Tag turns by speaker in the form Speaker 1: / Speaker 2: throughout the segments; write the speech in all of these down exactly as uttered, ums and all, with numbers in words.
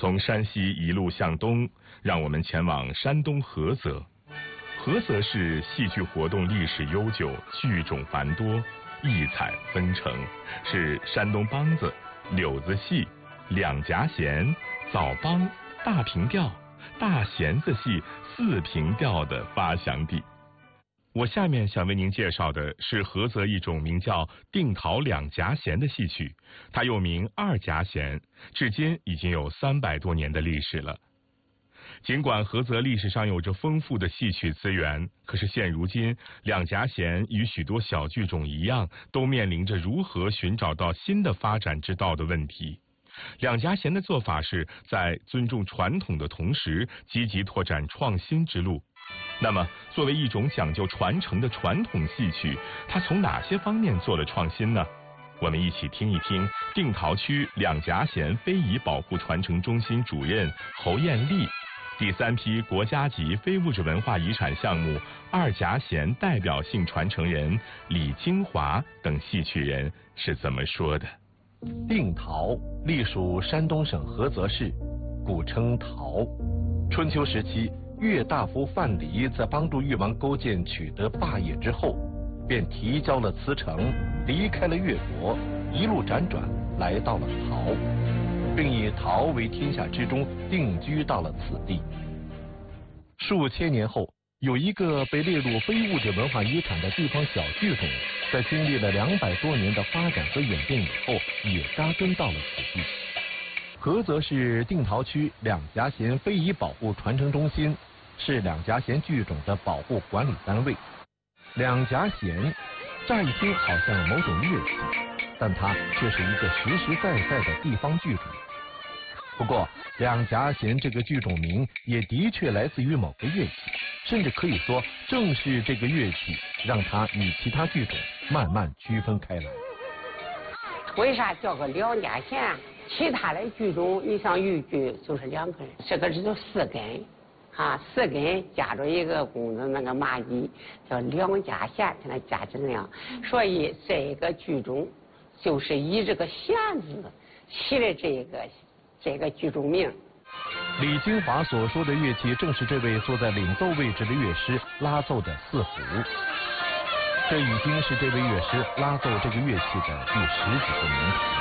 Speaker 1: 从山西一路向东，让我们前往山东菏泽。菏泽市戏剧活动历史悠久，剧种繁多，异彩纷呈，是山东梆子、柳子戏、两夹弦、枣梆、大平调、大弦子戏四平调的发祥地。我下面想为您介绍的是菏泽一种名叫定陶两夹弦的戏曲，它又名二夹弦，至今已经有三百多年的历史了。尽管菏泽历史上有着丰富的戏曲资源，可是现如今两夹弦与许多小剧种一样，都面临着如何寻找到新的发展之道的问题。两夹弦的做法是在尊重传统的同时，积极拓展创新之路。那么，作为一种讲究传承的传统戏曲，它从哪些方面做了创新呢？我们一起听一听定陶区两夹弦非遗保护传承中心主任侯艳丽，第三批国家级非物质文化遗产项目二夹弦代表性传承人李金华等戏曲人是怎么说的。
Speaker 2: 定陶隶属山东省菏泽市，古称陶。春秋时期，越大夫范蠡在帮助越王勾践取得霸业之后，便提交了辞呈，离开了越国，一路辗转来到了陶，并以陶为天下之中，定居到了此地。数千年后，有一个被列入非物质文化遗产的地方小剧种，在经历了两百多年的发展和演变以后，也扎根到了此地。菏泽市定陶区两夹弦非遗保护传承中心是两夹弦剧种的保护管理单位。两夹弦乍一听好像某种乐器，但它却是一个实实在在的地方剧种。不过，两夹弦这个剧种名也的确来自于某个乐器，甚至可以说，正是这个乐器让它与其他剧种慢慢区分开来。
Speaker 3: 为啥叫个两夹弦？其他的剧种，你像豫剧就是两根，这个只有四根，啊，四根夹着一个弓子那个麻衣，叫两夹弦，给它夹起来。所以这个剧种就是以这个弦字起了这个这个剧种名。
Speaker 2: 李金华所说的乐器，正是这位坐在领奏位置的乐师拉奏的四胡。这已经是这位乐师拉奏这个乐器的第十几个年头。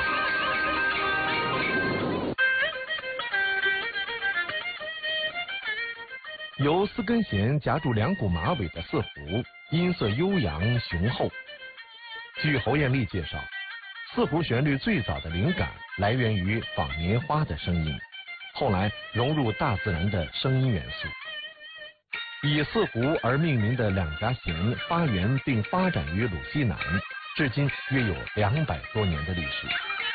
Speaker 2: 由四根弦夹住两股马尾的四胡，音色悠扬雄厚。据侯艳丽介绍，四胡旋律最早的灵感来源于纺棉花的声音，后来融入大自然的声音元素。以四胡而命名的两夹弦发源并发展于鲁西南，至今约有两百多年的历史。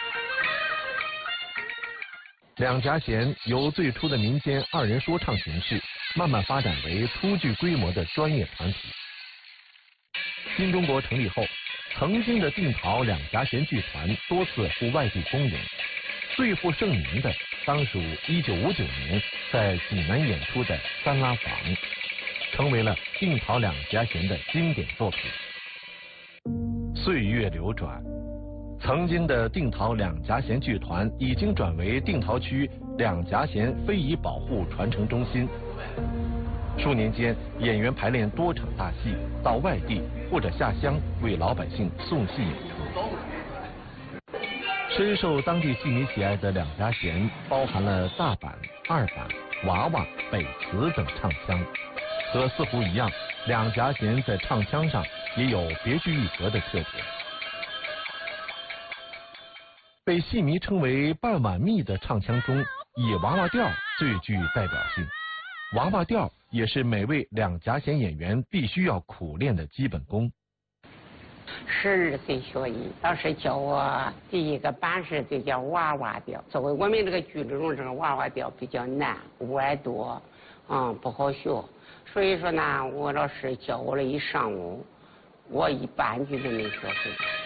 Speaker 2: 两夹弦由最初的民间二人说唱形式，慢慢发展为粗具规模的专业团体。新中国成立后，曾经的定陶两夹弦剧团多次赴外地公演，最负盛名的当属一九五九年在济南演出的《三拉房》，成为了定陶两夹弦的经典作品。岁月流转，曾经的定陶两夹弦剧团已经转为定陶区两夹弦非遗保护传承中心。数年间，演员排练多场大戏，到外地或者下乡为老百姓送戏演出。深受当地戏迷喜爱的两夹弦，包含了大板、二板、娃娃、北词等唱腔。和四胡一样，两夹弦在唱腔上也有别具一格的特点。被戏迷称为半碗蜜的唱腔中，以娃娃调最具代表性。娃娃调也是每位两夹弦演员必须要苦练的基本功。
Speaker 3: 十二岁学艺，老师教我第一个板式就叫娃娃调。作为我们这个剧中这个娃娃调比较难，歪多，嗯，不好学。所以说呢，我老师教我了一上午，我一半句都没学会。